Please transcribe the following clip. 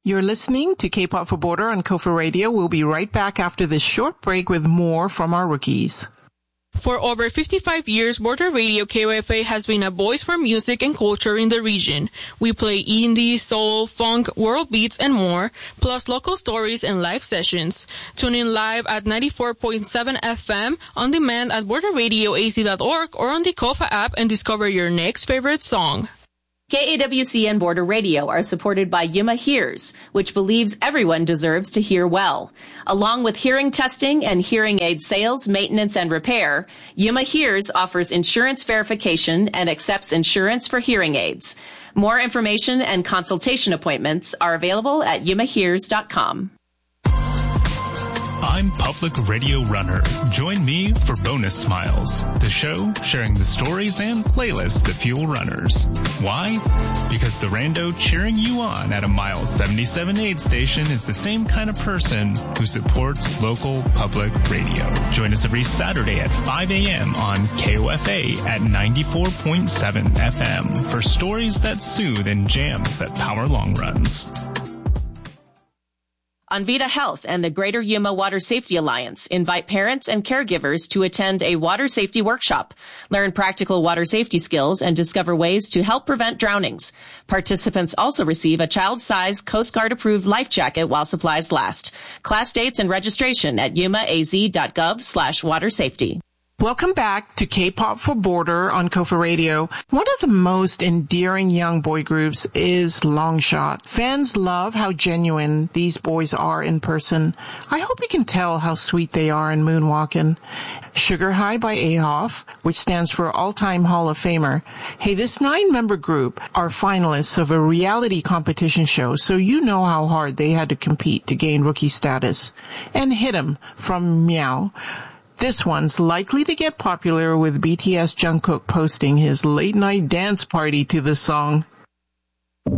You're listening to K-Pop for Border on Kofa Radio. We'll be right back after this short break with more from our rookies. For over 55 years, Border Radio KOFA has been a voice for music and culture in the region. We play indie, soul, funk, world beats, and more, plus local stories and live sessions. Tune in live at 94.7 FM, on demand at borderradioaz.org or on the Kofa app and discover your next favorite song. KAWC and Border Radio are supported by Yuma Hears, which believes everyone deserves to hear well. Along with hearing testing and hearing aid sales, maintenance, and repair, Yuma Hears offers insurance verification and accepts insurance for hearing aids. More information and consultation appointments are available at yumahears.com. I'm Public Radio Runner. Join me for Bonus Smiles, the show sharing the stories and playlists that fuel runners. Why? Because the rando cheering you on at a mile 77 aid station is the same kind of person who supports local public radio. Join us every Saturday at 5 a.m. on KOFA at 94.7 FM for stories that soothe and jams that power long runs. Envita Health and the Greater Yuma Water Safety Alliance invite parents and caregivers to attend a water safety workshop, learn practical water safety skills, and discover ways to help prevent drownings. Participants also receive a child-sized Coast Guard-approved life jacket while supplies last. Class dates and registration at yumaaz.gov/watersafety. Welcome back to K-Pop for Border on Kofa Radio. One of the most endearing young boy groups is Longshot. Fans love how genuine these boys are in person. I hope you can tell how sweet they are in Moonwalkin'. Sugar High by AHOF, which stands for All-Time Hall of Famer. Hey, this 9-member group are finalists of a reality competition show, so you know how hard they had to compete to gain rookie status. And Hit 'Em from Meow. This one's likely to get popular with BTS Jungkook posting his late-night dance party to the song.